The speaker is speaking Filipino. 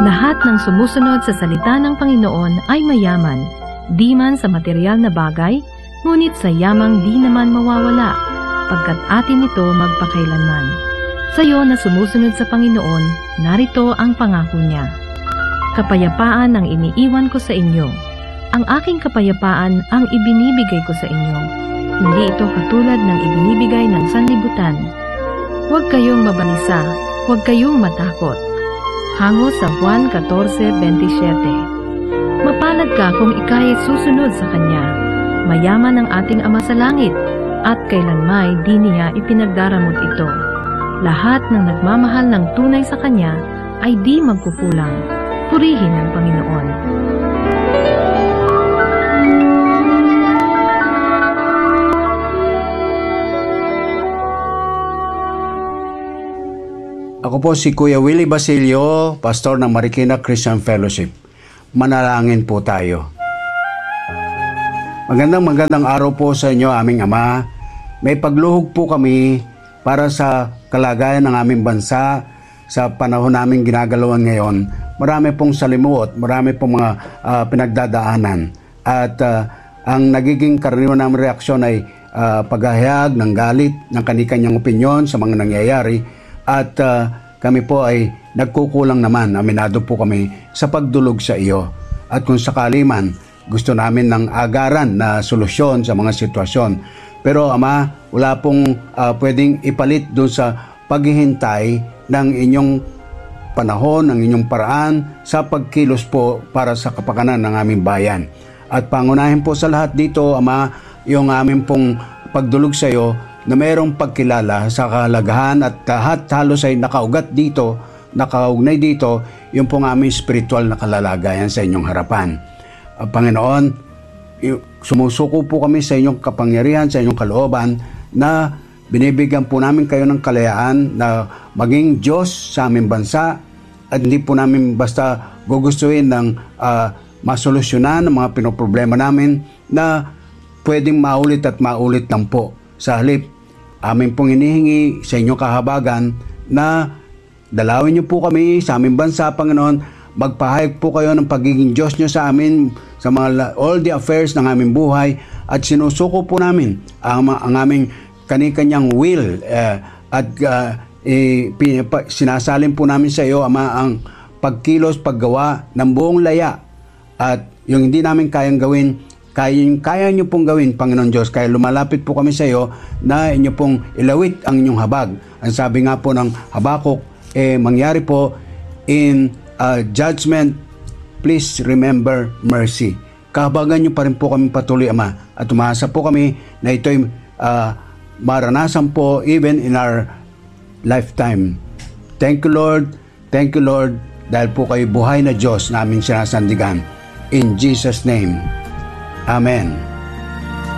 Lahat ng sumusunod sa salita ng Panginoon ay mayaman, di man sa material na bagay, ngunit sa yamang di naman mawawala, pagkat atin ito magpakailanman. Sa iyo na sumusunod sa Panginoon, narito ang pangako niya. Kapayapaan ang iniiwan ko sa inyo. Ang aking kapayapaan ang ibinibigay ko sa inyo. Hindi ito katulad ng ibinibigay ng sanlibutan. Huwag kayong mabalisa, huwag kayong matakot. Hango sa Juan 14:27. Mapalad ka kung ika'y susunod sa Kanya. Mayaman ang ating Ama sa langit, at kailanmay di niya ipinagdaramot ito. Lahat ng nagmamahal ng tunay sa Kanya ay di magkukulang. Purihin ang Panginoon. Ako po si Kuya Willie Basilio, pastor ng Marikina Christian Fellowship. Manalangin po tayo. Magandang araw po sa inyo, aming Ama. May pagluhog po kami para sa kalagayan ng aming bansa sa panahon namin ginagalawan ngayon. Marami pong salimuot, marami pong mga pinagdadaanan. At ang nagiging karaniwan naming reaksyon ay paghahayag ng galit, ng kani-kanyang opinyon sa mga nangyayari. At kami po ay nagkukulang naman, aminado po kami sa pagdulog sa iyo. At kung sakali man, gusto namin ng agaran na solusyon sa mga sitwasyon. Pero Ama, wala pong pwedeng ipalit doon sa paghihintay ng inyong panahon, ng inyong paraan sa pagkilos po para sa kapakanan ng aming bayan. At pangunahin po sa lahat dito, Ama, yung aming pong pagdulog sa iyo na mayroong pagkilala sa kahalagahan at lahat halos ay nakaugat dito, nakaugnay dito, yung pong aming spiritual na kalalagayan sa inyong harapan. Panginoon, sumusuko po kami sa inyong kapangyarihan, sa inyong kalooban, na binibigyan po namin kayo ng kalayaan na maging Diyos sa aming bansa at hindi po namin basta gugustuhin ng masolusyonan ng mga pinoproblema namin na pwedeng maulit at maulit lang po. Sa halip, amin pong hinihingi sa inyong kahabagan na dalawin niyo po kami sa aming bansa, Panginoon. Magpahayag po kayo ng pagiging Diyos niyo sa amin, sa mga all the affairs ng aming buhay, at sinusuko po namin ang aming kani-kanyang will at sinasalin po namin sa iyo, Ama, ang pagkilos, paggawa ng buong laya, at yung hindi namin kayang gawin, kaya niyo pong gawin, Panginoon Diyos. Kaya lumalapit po kami sa iyo na inyo pong ilawit ang inyong habag. Ang sabi nga po ng Habakuk, mangyari po in judgment, please remember mercy. Kahabagan niyo pa rin po kami patuloy, Ama. At umasa po kami na ito'y maranasan po even in our lifetime. Thank you, Lord. Thank you, Lord. Dahil po kayo buhay na Diyos na aming sinasandigan. In Jesus' name. Amen.